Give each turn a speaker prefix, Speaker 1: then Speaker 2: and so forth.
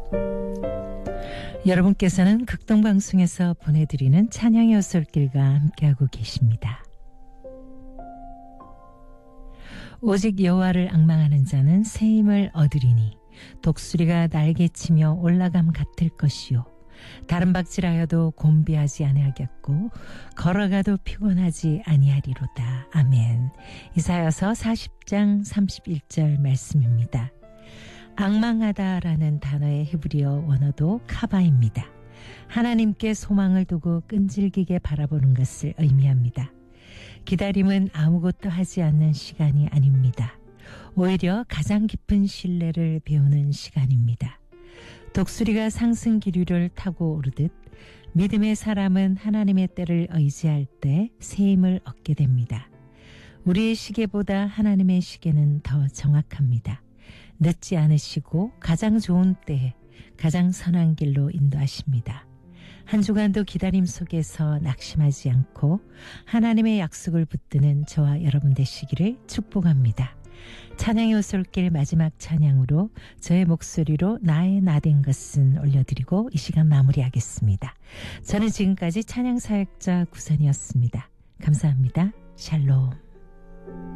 Speaker 1: 여러분께서는 극동방송에서 보내드리는 찬양의 오솔길과 함께하고 계십니다. 오직 여호와를 앙망하는 자는 새 힘을 얻으리니 독수리가 날개치며 올라감 같을 것이요 다른 박질하여도 곤비하지 아니하겠고 걸어가도 피곤하지 아니하리로다. 아멘. 이사야서 40장 31절 말씀입니다. 앙망하다라는 단어의 히브리어 원어도 카바입니다. 하나님께 소망을 두고 끈질기게 바라보는 것을 의미합니다. 기다림은 아무것도 하지 않는 시간이 아닙니다. 오히려 가장 깊은 신뢰를 배우는 시간입니다. 독수리가 상승 기류를 타고 오르듯 믿음의 사람은 하나님의 때를 의지할 때 새 힘을 얻게 됩니다. 우리의 시계보다 하나님의 시계는 더 정확합니다. 늦지 않으시고 가장 좋은 때에 가장 선한 길로 인도하십니다. 한 주간도 기다림 속에서 낙심하지 않고 하나님의 약속을 붙드는 저와 여러분 되시기를 축복합니다. 찬양의 오솔길 마지막 찬양으로 저의 목소리로 나의 나 된 것은 올려드리고 이 시간 마무리하겠습니다. 저는 지금까지 찬양사역자 구선이었습니다. 감사합니다. 샬롬.